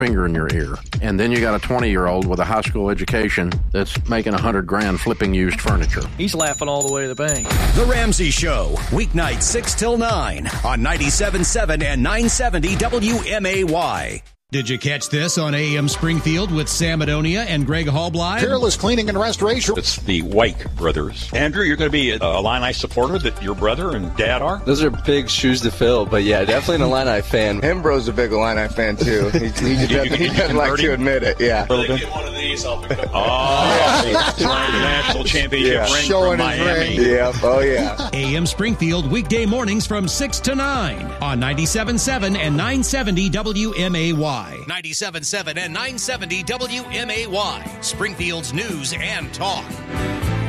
finger in your ear. And then you got a 20-year-old with a high school education that's making $100,000 flipping used furniture. He's laughing all the way to the bank. The Ramsey Show, weeknights 6 till 9 on 97.7 and 970 WMAY. Did you catch this on AM Springfield with Sam Adonia and Greg Hallbly? Peerless Cleaning and Restoration. It's the White brothers. Andrew, you're going to be a Illini supporter that your brother and dad are? Those are big shoes to fill, but yeah, definitely an Illini fan. Hembro's a big Illini fan, too. He doesn't like to admit it, yeah. They get one of these, I'll become... Oh, the national championship ring Showing from Miami. Yeah, oh yeah. AM Springfield, weekday mornings from 6 to 9 on 97.7 and 970 WMAY. 97.7 and 970 WMAY, Springfield's news and talk.